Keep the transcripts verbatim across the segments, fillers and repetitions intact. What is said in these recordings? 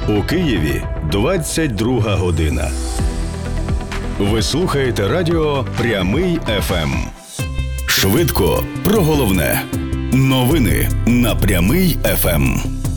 У Києві двадцять друга година. Ви слухаєте радіо «Прямий еф ем». Швидко про головне. Новини на «Прямий еф ем».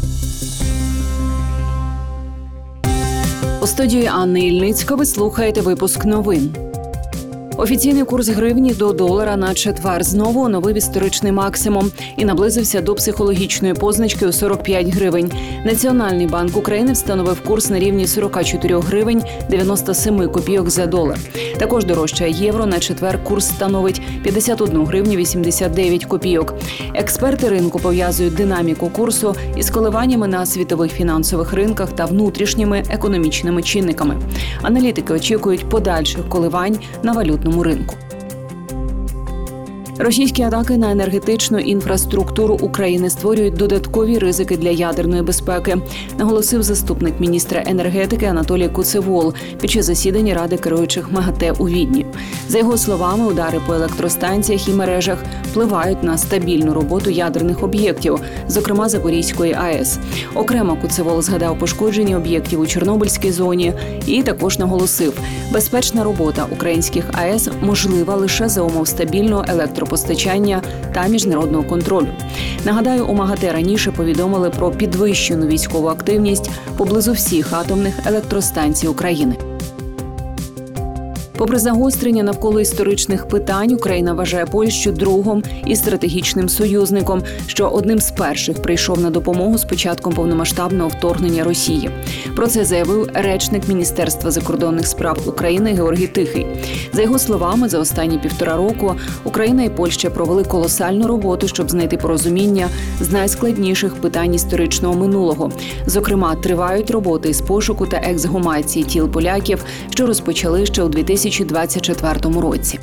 У студії Анни Ільницька ви слухаєте випуск новин. Офіційний курс гривні до долара на четвер знову оновив історичний максимум і наблизився до психологічної позначки у сорок п'ять гривень. Національний банк України встановив курс на рівні сорок чотири гривень дев'яносто сім копійок за долар. Також дорожчає євро. На четвер курс становить п'ятдесят одну гривню вісімдесят дев'ять копійок. Експерти ринку пов'язують динаміку курсу із коливаннями на світових фінансових ринках та внутрішніми економічними чинниками. Аналітики очікують подальших коливань на валютному ринку. Російські атаки на енергетичну інфраструктуру України створюють додаткові ризики для ядерної безпеки, наголосив заступник міністра енергетики Анатолій Куцевол під час засідання Ради керуючих МАГАТЕ у Відні. За його словами, удари по електростанціях і мережах впливають на стабільну роботу ядерних об'єктів, зокрема Запорізької АЕС. Окремо Куцевол згадав пошкодження об'єктів у Чорнобильській зоні і також наголосив, безпечна робота українських АЕС можлива лише за умов стабільного електропостачання постачання та міжнародного контролю. Нагадаю, у МАГАТЕ раніше повідомили про підвищену військову активність поблизу всіх атомних електростанцій України. Попри загострення навколо історичних питань, Україна вважає Польщу другом і стратегічним союзником, що одним з перших прийшов на допомогу з початком повномасштабного вторгнення Росії. Про це заявив речник Міністерства закордонних справ України Георгій Тихий. За його словами, за останні півтора року Україна і Польща провели колосальну роботу, щоб знайти порозуміння з найскладніших питань історичного минулого. Зокрема, тривають роботи з пошуку та ексгумації тіл поляків, що розпочали ще у дві тисячі двадцять четвертому році.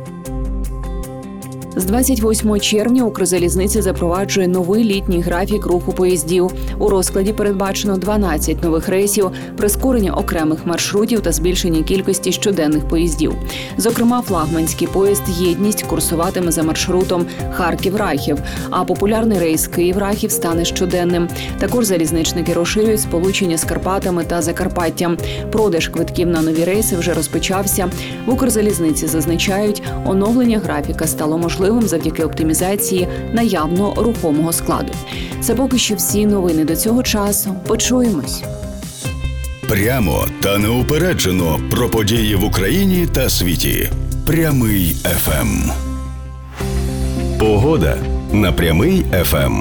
З двадцять восьмого червня Укрзалізниця запроваджує новий літній графік руху поїздів. У розкладі передбачено дванадцять нових рейсів, прискорення окремих маршрутів та збільшення кількості щоденних поїздів. Зокрема, флагманський поїзд «Єдність» курсуватиме за маршрутом Харків-Рахів, а популярний рейс Київ-Рахів стане щоденним. Також залізничники розширюють сполучення з Карпатами та Закарпаттям. Продаж квитків на нові рейси вже розпочався. В Укрзалізниці зазначають, оновлення графіка стало можливим завдяки оптимізації наявного рухомого складу. Це поки що всі новини до цього часу. Почуємось. Прямо та неупереджено про події в Україні та світі. Прямий еф ем. Погода на Прямий еф ем.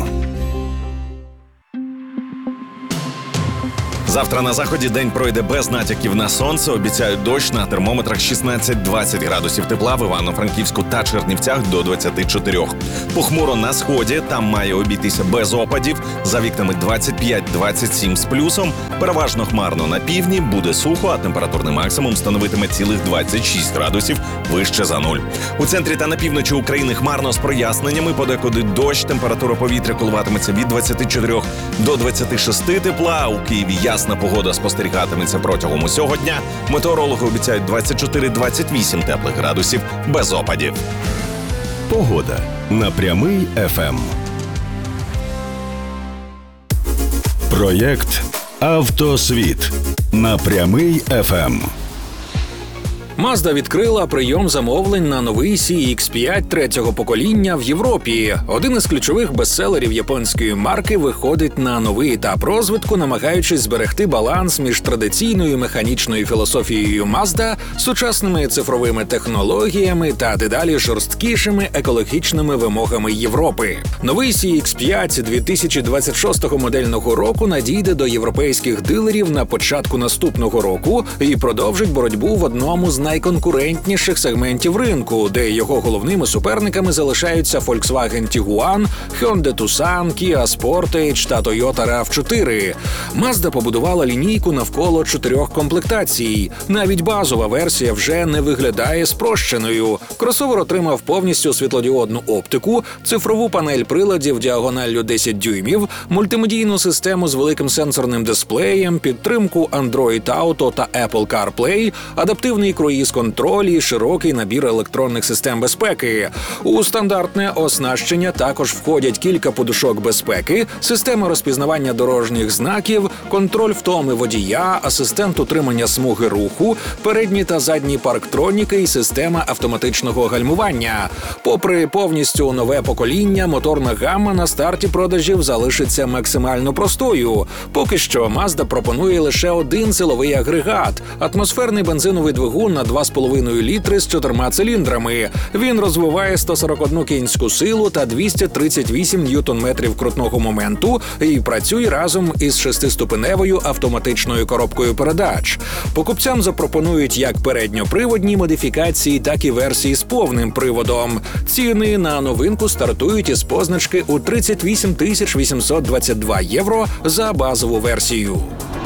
Завтра на заході день пройде без натяків на сонце. Обіцяють дощ, на термометрах шістнадцять-двадцять градусів тепла, в Івано-Франківську та Чернівцях до двадцять чотири. Похмуро на сході, там має обійтися без опадів, за вікнами двадцять п'ять - двадцять сім з плюсом. Переважно хмарно на півдні, буде сухо, а температурний максимум становитиме цілих двадцять шість градусів вище за нуль. У центрі та на півночі України хмарно з проясненнями, подекуди дощ, температура повітря коливатиметься від двадцяти чотирьох до двадцяти шести тепла, у Києві ясна погода спостерігатиметься протягом усього дня. Метеорологи обіцяють двадцять чотири - двадцять вісім теплих градусів без опадів. Погода на Прямий еф ем. Проєкт «Автосвіт» на Прямий еф ем. Mazda відкрила прийом замовлень на новий сі ікс п'ять третього покоління в Європі. Один із ключових бестселерів японської марки виходить на новий етап розвитку, намагаючись зберегти баланс між традиційною механічною філософією Mazda, сучасними цифровими технологіями та дедалі жорсткішими екологічними вимогами Європи. Новий сі ікс п'ять дві тисячі двадцять шостого модельного року надійде до європейських дилерів на початку наступного року і продовжить боротьбу в одному з найконкурентніших сегментів ринку, де його головними суперниками залишаються Volkswagen Tiguan, Hyundai Tucson, Kia Sportage та Toyota рав чотири. Mazda побудувала лінійку навколо чотирьох комплектацій. Навіть базова версія вже не виглядає спрощеною. Кросовер отримав повністю світлодіодну оптику, цифрову панель приладів діагоналлю десять дюймів, мультимедійну систему з великим сенсорним дисплеєм, підтримку Android Auto та Apple CarPlay, адаптивний круїз круїз-контроль і широкий набір електронних систем безпеки. У стандартне оснащення також входять кілька подушок безпеки, система розпізнавання дорожніх знаків, контроль втоми водія, асистент утримання смуги руху, передні та задні парктроніки і система автоматичного гальмування. Попри повністю нове покоління, моторна гамма на старті продажів залишиться максимально простою. Поки що Mazda пропонує лише один силовий агрегат – атмосферний бензиновий двигун на два з половиною літри з чотирма циліндрами. Він розвиває сто сорок одну кінську силу та двісті тридцять вісім ньютон-метрів крутного моменту і працює разом із шестиступеневою автоматичною коробкою передач. Покупцям запропонують як передньоприводні модифікації, так і версії з повним приводом. Ціни на новинку стартують із позначки у тридцять вісім тисяч вісімсот двадцять два євро за базову версію.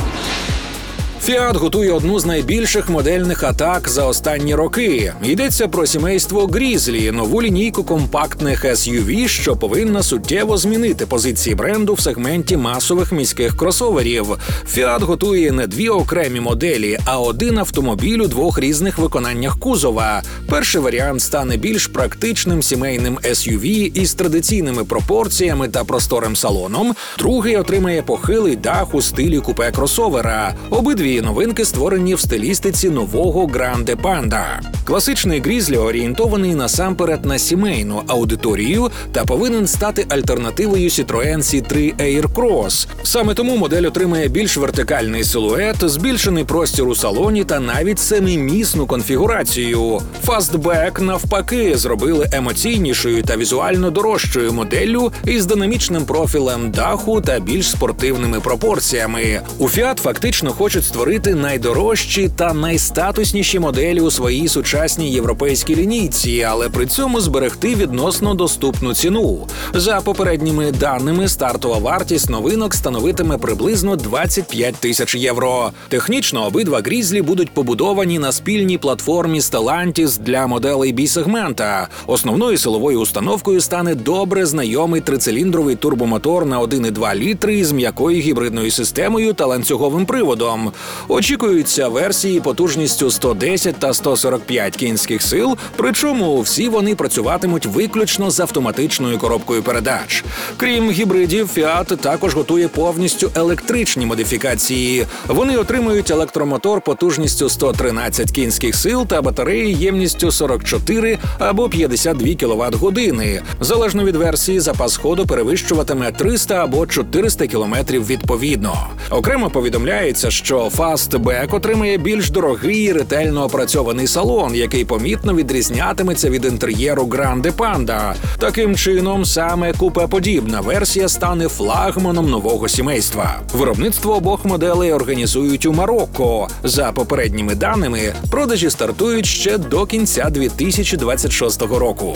Фіат готує одну з найбільших модельних атак за останні роки. Йдеться про сімейство Grizzly – нову лінійку компактних ес ю ві, що повинна суттєво змінити позиції бренду в сегменті масових міських кросоверів. Фіат готує не дві окремі моделі, а один автомобіль у двох різних виконаннях кузова. Перший варіант стане більш практичним сімейним ес ю ві із традиційними пропорціями та просторим салоном. Другий отримає похилий дах у стилі купе-кросовера. Обидві новинки створені в стилістиці нового Grande Panda. Класичний Grizzly орієнтований насамперед на сімейну аудиторію та повинен стати альтернативою Citroen сі три Aircross. Саме тому модель отримає більш вертикальний силует, збільшений простір у салоні та навіть семимісну конфігурацію. Fastback, навпаки, зробили емоційнішою та візуально дорожчою моделлю із динамічним профілем даху та більш спортивними пропорціями. У Fiat фактично хочуть створити найдорожчі та найстатусніші моделі у своїй сучасній європейській лінійці, але при цьому зберегти відносно доступну ціну. За попередніми даними, стартова вартість новинок становитиме приблизно двадцять п'ять тисяч євро. Технічно обидва Grizzly будуть побудовані на спільній платформі Stellantis для моделей B-сегмента. Основною силовою установкою стане добре знайомий трициліндровий турбомотор на один і два літри з м'якою гібридною системою та ланцюговим приводом. Очікуються версії потужністю сто десять та сто сорок п'ять кінських сил, причому всі вони працюватимуть виключно з автоматичною коробкою передач. Крім гібридів, Fiat також готує повністю електричні модифікації. Вони отримують електромотор потужністю сто тринадцять кінських сил та батареї ємністю сорок чотири або п'ятдесят дві кіловат-години. Залежно від версії, запас ходу перевищуватиме триста або чотириста кілометрів відповідно. Окремо повідомляється, що Fastback отримає більш дорогий і ретельно опрацьований салон, який помітно відрізнятиметься від інтер'єру Grande Panda. Таким чином, саме купе-подібна версія стане флагманом нового сімейства. Виробництво обох моделей організують у Марокко. За попередніми даними, продажі стартують ще до кінця дві тисячі двадцять шостого року.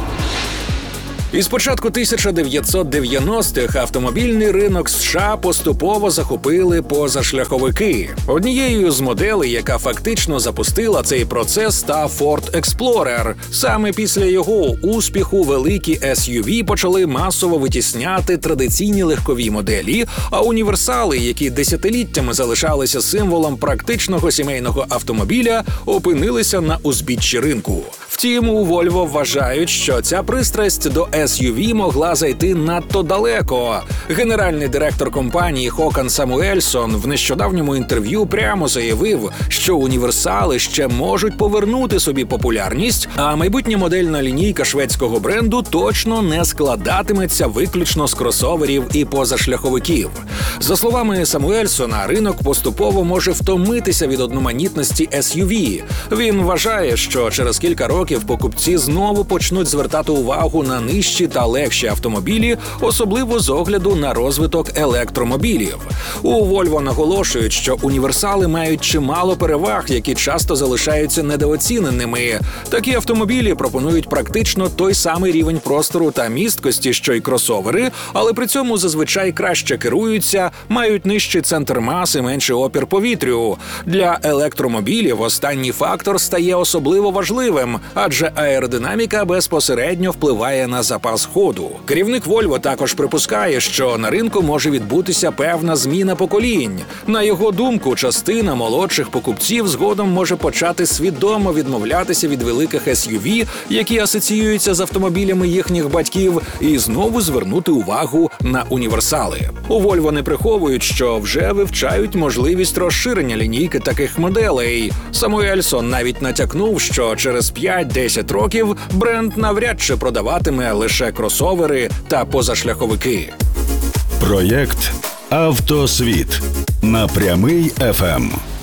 Із початку тисяча дев'ятсот дев'яностих автомобільний ринок США поступово захопили позашляховики. Однією з моделей, яка фактично запустила цей процес, став Ford Explorer. Саме після його успіху великі ес ю ві почали масово витісняти традиційні легкові моделі, а універсали, які десятиліттями залишалися символом практичного сімейного автомобіля, опинилися на узбіччі ринку. Втім, у Volvo вважають, що ця пристрасть до ес ю ві могла зайти надто далеко. Генеральний директор компанії Хокан Самуельсон в нещодавньому інтерв'ю прямо заявив, що універсали ще можуть повернути собі популярність, а майбутня модельна лінійка шведського бренду точно не складатиметься виключно з кросоверів і позашляховиків. За словами Самуельсона, ринок поступово може втомитися від одноманітності ес ю ві. Він вважає, що через кілька років покупці знову почнуть звертати увагу на нижчі та легші автомобілі, особливо з огляду на розвиток електромобілів. У Volvo наголошують, що універсали мають чимало переваг, які часто залишаються недооціненими. Такі автомобілі пропонують практично той самий рівень простору та місткості, що й кросовери, але при цьому зазвичай краще керуються, мають нижчий центр маси, менший опір повітрю. Для електромобілів останній фактор стає особливо важливим, адже аеродинаміка безпосередньо впливає на запас ходу. Керівник Volvo також припускає, що на ринку може відбутися певна зміна поколінь. На його думку, частина молодших покупців згодом може почати свідомо відмовлятися від великих ес ю ві, які асоціюються з автомобілями їхніх батьків, і знову звернути увагу на універсали. У Volvo не приховують, що вже вивчають можливість розширення лінійки таких моделей. Самуельсон навіть натякнув, що через п'ять-десять років бренд навряд чи продаватиме лише кросовери та позашляховики. Проєкт «Автосвіт» на Прямий еф ем.